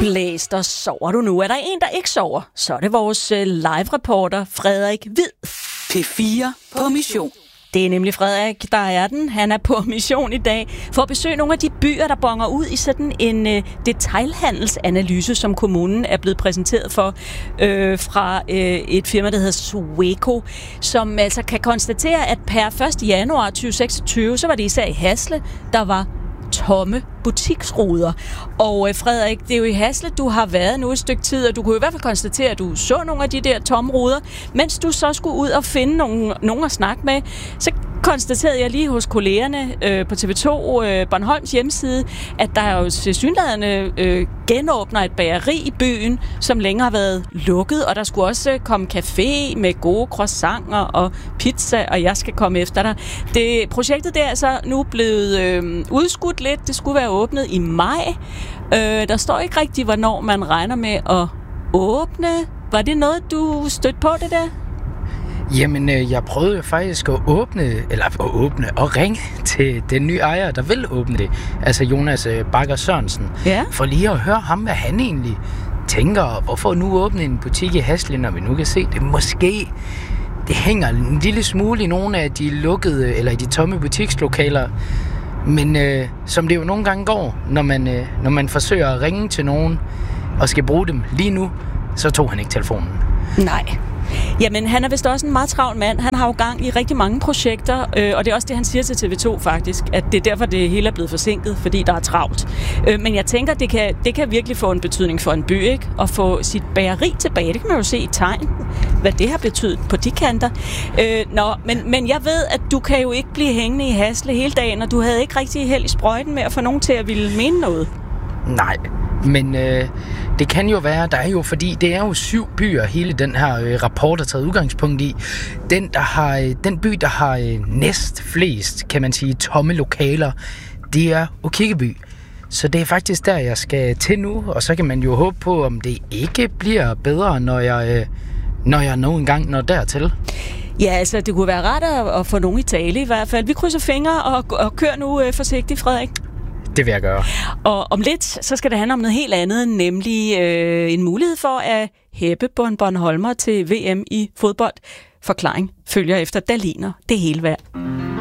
Blæst og sover du nu? Er der en, der ikke sover? Så er det vores live-reporter Frederik Hvid. P4 på mission. Det er nemlig Frederik, der er den. Han er på mission i dag for at besøge nogle af de byer, der bonger ud i sådan en detailhandelsanalyse, som kommunen er blevet præsenteret for fra et firma, der hedder Sweco, som altså kan konstatere, at per 1. januar 2026, så var det især i Hasle, der var tomme butiksruder. Og Frederik, det er jo i Hasle, du har været nu et stykke tid, og du kunne i hvert fald konstatere, at du så nogle af de der tomme ruder. Mens du så skulle ud og finde nogen at snakke med, så konstaterede jeg lige hos kollegerne på TV2 Bornholms hjemmeside, at der jo tilsyneladende genåbner et bageri i byen, som længe har været lukket, og der skulle også komme café med gode croissanter og pizza, og jeg skal komme efter dig. Projektet der er så nu blevet udskudt lidt. Det skulle være åbnet i maj. Der står ikke rigtigt, hvornår man regner med at åbne. Var det noget, du stødte på, det der? Jamen, jeg prøvede jo faktisk at åbne og ringe til den nye ejer, der vil åbne det. Altså Jonas Bakker Sørensen. Ja. For lige at høre ham, hvad han egentlig tænker. Hvorfor nu åbne en butik i Hasle, når vi nu kan se det? Måske det hænger en lille smule i nogle af de lukkede, eller i de tomme butikslokaler. Men som det jo nogle gange går, når man forsøger at ringe til nogen og skal bruge dem lige nu, så tog han ikke telefonen. Nej. Jamen, han er vist også en meget travl mand. Han har jo gang i rigtig mange projekter, og det er også det, han siger til TV2 faktisk, at det er derfor, det hele er blevet forsinket, fordi der er travlt. Men jeg tænker, det kan virkelig få en betydning for en by, ikke? At få sit bageri tilbage. Det kan man jo se i tegn, hvad det har betydet på de kanter. Men jeg ved, at du kan jo ikke blive hængende i Hasle hele dagen, og du havde ikke rigtig held i sprøjten med at få nogen til at ville mene noget. Nej, men det kan jo være, der er jo, fordi det er jo 7 byer, hele den her rapport har taget udgangspunkt i. Den by, der har næst flest, kan man sige, tomme lokaler, det er Aakirkeby. Så det er faktisk der, jeg skal til nu, og så kan man jo håbe på, om det ikke bliver bedre, når jeg nogen gang når dertil. Ja, altså, det kunne være rart at få nogen i tale i hvert fald. Vi krydser fingre og kører nu forsigtigt, Frederik. Det vil jeg gøre. Og om lidt, så skal det handle om noget helt andet, nemlig en mulighed for at hæppe på en bornholmer til VM i fodbold. Forklaring følger efter, der ligner det hele værd.